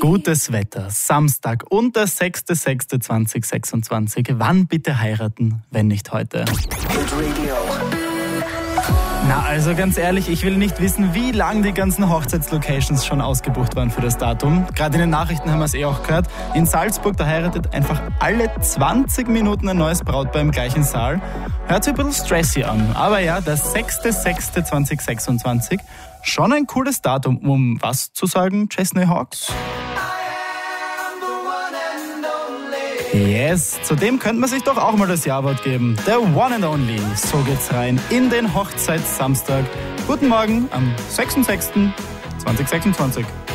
Gutes Wetter, Samstag und der 6.6.2026. Wann bitte heiraten, wenn nicht heute? Na, also ganz ehrlich, ich will nicht wissen, wie lang die ganzen Hochzeitslocations schon ausgebucht waren für das Datum. Gerade in den Nachrichten haben wir es auch gehört. In Salzburg, da heiratet einfach alle 20 Minuten ein neues Brautpaar im gleichen Saal. Hört sich ein bisschen stressy an. Aber ja, der 6.6.2026, schon ein cooles Datum, um was zu sagen, Chesney Hawks? Yes, zudem könnte man sich doch auch mal das Ja-Wort geben. Der One and Only. So geht's rein in den Hochzeitssamstag. Guten Morgen am 6.6.2026.